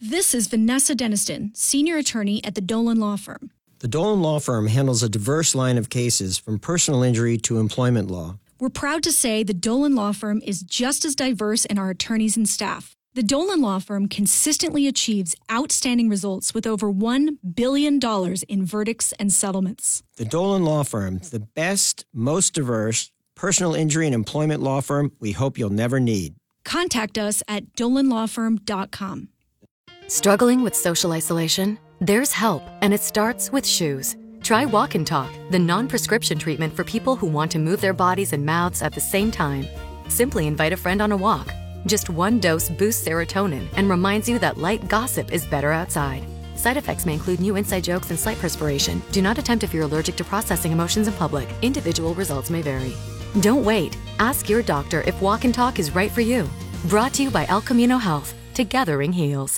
This is Vanessa Deniston, senior attorney at the Dolan Law Firm. The Dolan Law Firm handles a diverse line of cases from personal injury to employment law. We're proud to say the Dolan Law Firm is just as diverse in our attorneys and staff. The Dolan Law Firm consistently achieves outstanding results with over $1 billion in verdicts and settlements. The Dolan Law Firm, the best, most diverse personal injury and employment law firm we hope you'll never need. Contact us at dolanlawfirm.com. Struggling with social isolation? There's help, and it starts with shoes. Try Walk and Talk, the non-prescription treatment for people who want to move their bodies and mouths at the same time. Simply invite a friend on a walk. Just one dose boosts serotonin and reminds you that light gossip is better outside. Side effects may include new inside jokes and slight perspiration. Do not attempt if you're allergic to processing emotions in public. Individual results may vary. Don't wait. Ask your doctor if Walk and Talk is right for you. Brought to you by El Camino Health. Together heals.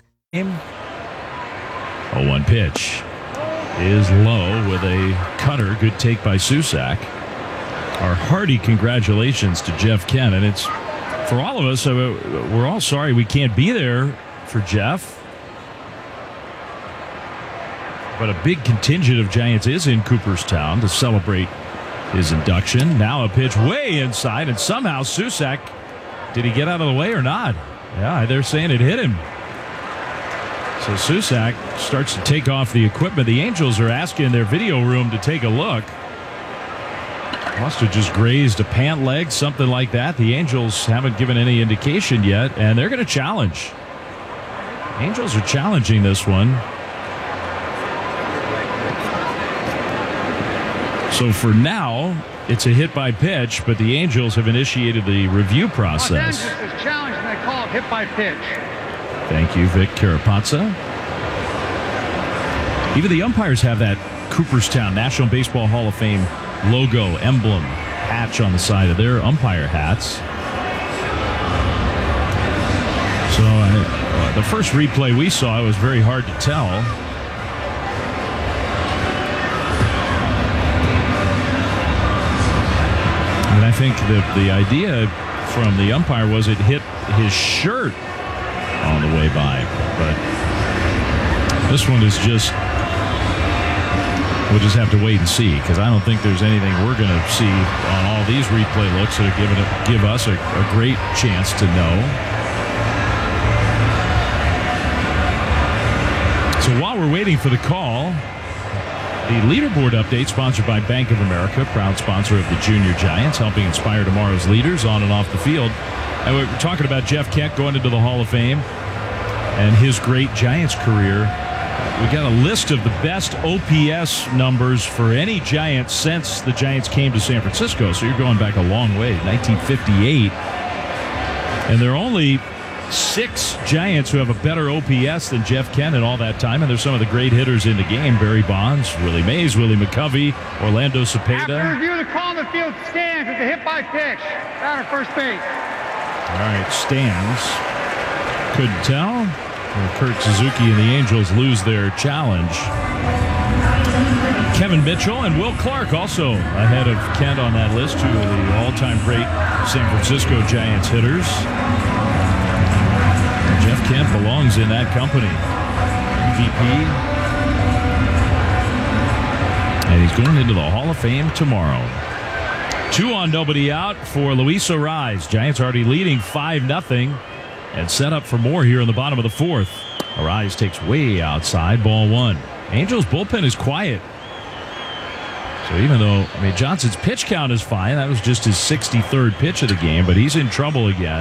0-1 pitch is low with a cutter. Good take by Susac. Our hearty congratulations to Jeff Kent. And it's, for all of us, we're all sorry we can't be there for Jeff. But a big contingent of Giants is in Cooperstown to celebrate his induction. Now a pitch way inside, and somehow Susac, did he get out of the way or not? Yeah, they're saying it hit him. So Susac starts to take off the equipment. The Angels are asking their video room to take a look. Must have just grazed a pant leg, something like that. The Angels haven't given any indication yet, and they're going to challenge. Angels are challenging this one. So for now, it's a hit by pitch, but the Angels have initiated the review process. Los Angeles is challenged, and they call it hit by pitch. Thank you, Vic Carapazza. Even the umpires have that Cooperstown National Baseball Hall of Fame logo, emblem, patch on the side of their umpire hats. So the first replay we saw, it was very hard to tell. And I think the idea from the umpire was it hit his shirt on the way by. But this one is just, we'll just have to wait and see, because I don't think there's anything we're going to see on all these replay looks that are give us a great chance to know. So while we're waiting for the call, the leaderboard update sponsored by Bank of America, proud sponsor of the Junior Giants, helping inspire tomorrow's leaders on and off the field. And we're talking about Jeff Kent going into the Hall of Fame and his great Giants career. We got a list of the best OPS numbers for any Giant since the Giants came to San Francisco. So you're going back a long way, 1958. And there are only 6 Giants who have a better OPS than Jeff Kent in all that time. And there's some of the great hitters in the game. Barry Bonds, Willie Mays, Willie McCovey, Orlando Cepeda. After review, the call on the field stands at the hit by pitch. Down at first base. All right, stands. Couldn't tell. Kurt Suzuki and the Angels lose their challenge. Kevin Mitchell and Will Clark also ahead of Kent on that list, two of the all-time great San Francisco Giants hitters. Jeff Kent belongs in that company. MVP. And he's going into the Hall of Fame tomorrow. 2 on, nobody out for Luis Arraez. Giants already leading 5-0 and set up for more here in the bottom of the 4th. Arraez takes way outside, ball 1. Angels bullpen is quiet. So even though, Johnson's pitch count is fine. That was just his 63rd pitch of the game, but he's in trouble again.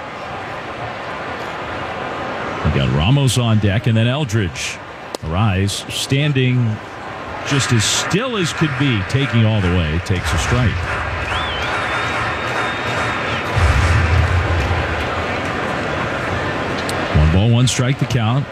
We got Ramos on deck and then Eldridge. Arraez standing just as still as could be, taking all the way, takes a strike. 1-1 strike the count.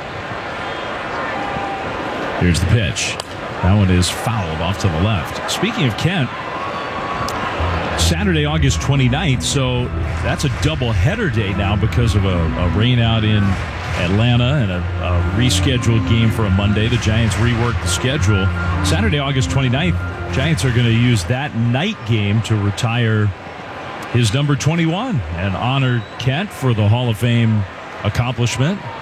Here's the pitch. That one is fouled off to the left. Speaking of Kent, Saturday, August 29th, so that's a double-header day now because of a rain out in Atlanta and a rescheduled game for a Monday. The Giants reworked the schedule. Saturday, August 29th, Giants are going to use that night game to retire his number 21 and honor Kent for the Hall of Fame accomplishment.